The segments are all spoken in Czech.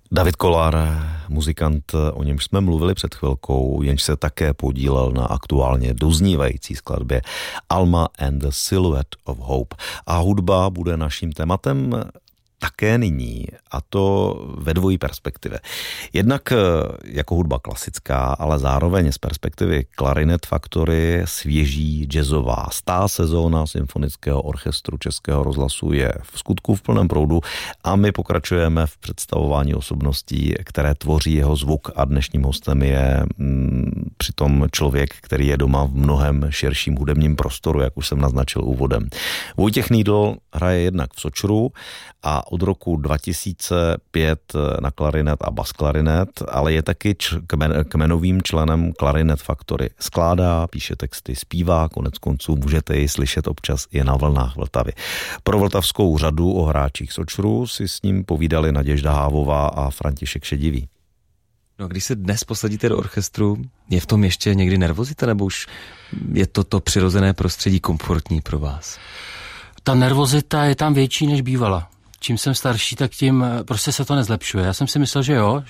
David Kollár, muzikant, o němž jsme mluvili před chvilkou, jenž se také podílel na aktuálně doznívající skladbě Alma and the Silhouette of Hope. A hudba bude naším tématem také nyní, a to ve dvojí perspektivě. Jednak jako hudba klasická, ale zároveň z perspektivy Clarinet Factory svěží jazzová. 100. sezóna Symfonického orchestru Českého rozhlasu je v skutku v plném proudu a my pokračujeme v představování osobností, které tvoří jeho zvuk, a dnešním hostem je přitom člověk, který je doma v mnohem širším hudebním prostoru, jak už jsem naznačil úvodem. Vojtěch Nýdl hraje jednak v Sočru a od roku 2005 na klarinet a basklarinet, ale je taky kmenovým členem Clarinet Factory. Skládá, píše texty, zpívá, konec konců můžete ji slyšet občas i na vlnách Vltavy. Pro vltavskou řadu o hráčích Sočru si s ním povídali Naděžda Hávová a František Šedivý. No a když se dnes posadíte do orchestru, je v tom ještě někdy nervozita, nebo už je to přirozené prostředí komfortní pro vás? Ta nervozita je tam větší, než bývala. Čím jsem starší, tak tím prostě se to nezlepšuje. Já jsem si myslel, že jo,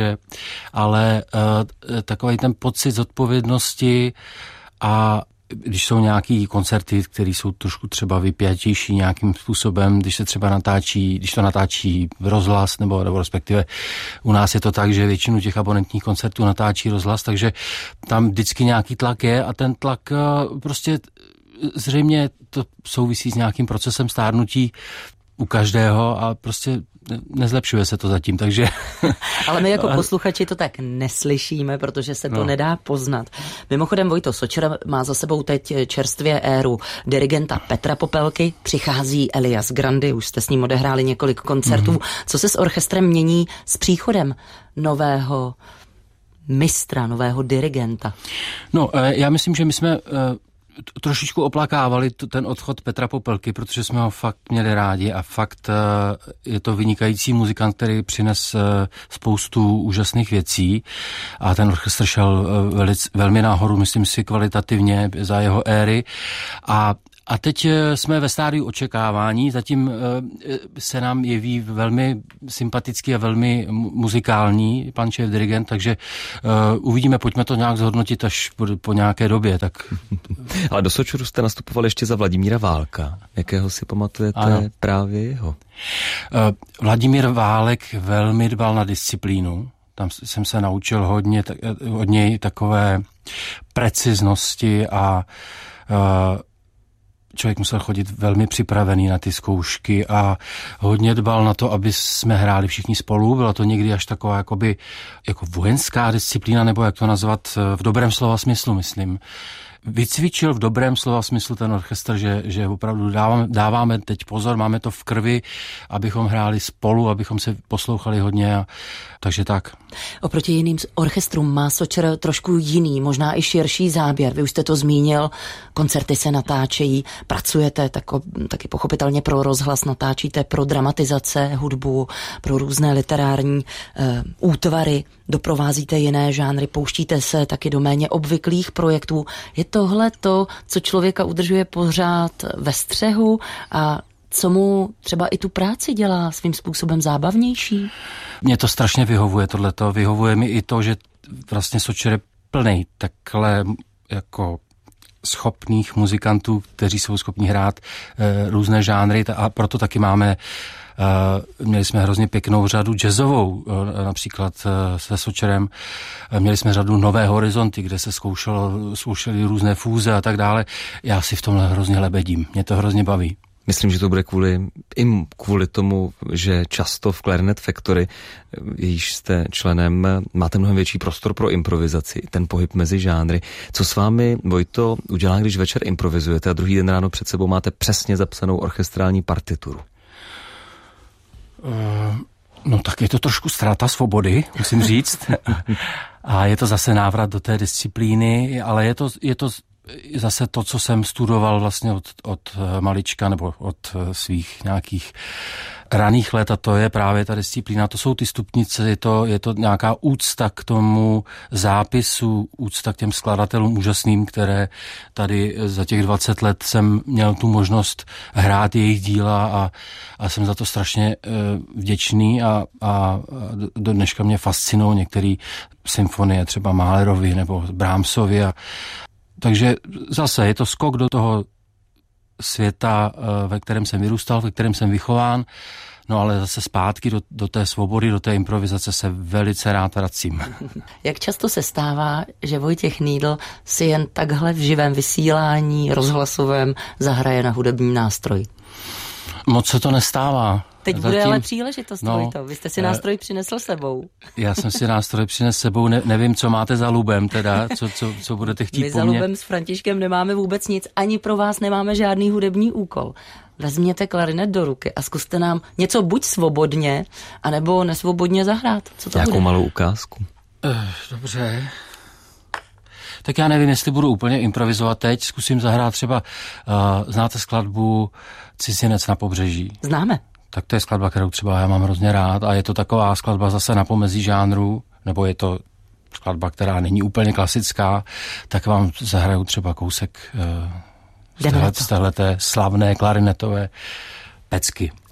ale takový ten pocit zodpovědnosti, a když jsou nějaký koncerty, které jsou trošku třeba vypjatější nějakým způsobem, když to natáčí rozhlas, nebo respektive u nás je to tak, že většinu těch abonentních koncertů natáčí rozhlas, takže tam vždycky nějaký tlak je, a ten tlak prostě zřejmě to souvisí s nějakým procesem stárnutí u každého a prostě nezlepšuje se to zatím, takže... Ale my jako posluchači to tak neslyšíme, protože se to nedá poznat. Mimochodem Vojto Sočer má za sebou teď čerstvě éru dirigenta Petra Popelky, přichází Elias Grandi, už jste s ním odehráli několik koncertů. Co se s orchestrem mění s příchodem nového mistra, nového dirigenta? No, já myslím, že my jsme trošičku oplakávali ten odchod Petra Popelky, protože jsme ho fakt měli rádi a fakt je to vynikající muzikant, který přines spoustu úžasných věcí, a ten orchestr šel velmi nahoru, myslím si, kvalitativně za jeho éry, a teď jsme ve stádiu očekávání, zatím se nám jeví velmi sympatický a velmi muzikální pan šéf dirigent, takže uvidíme, pojďme to nějak zhodnotit až po nějaké době. Tak. Ale do Sočuru jste nastupovali ještě za Vladimíra Válka. Jakého si pamatujete právě jeho? Vladimír Válek velmi dbal na disciplínu. Tam jsem se naučil od něj takové preciznosti a člověk musel chodit velmi připravený na ty zkoušky a hodně dbal na to, aby jsme hráli všichni spolu. Byla to někdy až taková jako vojenská disciplína, nebo jak to nazvat, v dobrém slova smyslu, myslím. Vycvičil v dobrém slova smyslu ten orchestr, že opravdu dáváme teď pozor, máme to v krvi, abychom hráli spolu, abychom se poslouchali hodně, takže tak. Oproti jiným orchestrům má Sočer trošku jiný, možná i širší záběr. Vy už jste to zmínil, koncerty se natáčejí, pracujete taky pochopitelně pro rozhlas, natáčíte pro dramatizace, hudbu, pro různé literární útvary, doprovázíte jiné žánry, pouštíte se taky do méně obvyklých projektů. Je tohle to, co člověka udržuje pořád ve střehu a co mu třeba i tu práci dělá svým způsobem zábavnější? Mně to strašně vyhovuje tohleto. Vyhovuje mi i to, že vlastně Sočer je plnej takhle jako schopných muzikantů, kteří jsou schopni hrát různé žánry, a proto taky měli jsme hrozně pěknou řadu jazzovou, například se Sočerem. Měli jsme řadu Nové horizonty, kde se zkoušely různé fúze a tak dále. Já si v tomhle hrozně lebedím. Mě to hrozně baví. Myslím, že to bude kvůli tomu, že často v Clarinet Factory, jejíž jste členem, máte mnohem větší prostor pro improvizaci, ten pohyb mezi žánry. Co s vámi, Vojto, udělá, když večer improvizujete a druhý den ráno před sebou máte přesně zapsanou orchestrální partituru? No tak je to trošku ztráta svobody, musím říct. A je to zase návrat do té disciplíny, ale je to zase to, co jsem studoval vlastně od malička nebo od svých nějakých raných let, a to je právě ta disciplína, to jsou ty stupnice, je to nějaká úcta k tomu zápisu, úcta k těm skladatelům úžasným, které tady za těch 20 let jsem měl tu možnost hrát jejich díla a jsem za to strašně vděčný a do dneška mě fascinují některé symfonie, třeba Mahlerovi nebo Brahmsovi. Takže zase je to skok do toho světa, ve kterém jsem vyrůstal, ve kterém jsem vychován, no ale zase zpátky do té svobody, do té improvizace se velice rád vracím. Jak často se stává, že Vojtěch Nýdl si jen takhle v živém vysílání rozhlasovém zahraje na hudební nástroj? Moc se to nestává. Teď bude ale příležitost, Vojto. Vy jste si nástroj přinesl sebou. Já jsem si nástroj přinesl sebou, nevím, co máte za lubem, teda, co budete chtít po mně. My za lubem s Františkem nemáme vůbec nic, ani pro vás nemáme žádný hudební úkol. Vezměte klarinet do ruky a zkuste nám něco buď svobodně, anebo nesvobodně zahrát. Co to nějakou bude? malou ukázku. Dobře. Tak já nevím, jestli budu úplně improvizovat teď. Zkusím zahrát třeba, znáte skladbu Cizinec na pobřeží? Známe. Tak to je skladba, kterou třeba já mám hrozně rád a je to taková skladba zase na pomezí žánru, nebo je to skladba, která není úplně klasická, tak vám zahraju třeba kousek z téhleté slavné klarinetové pecky.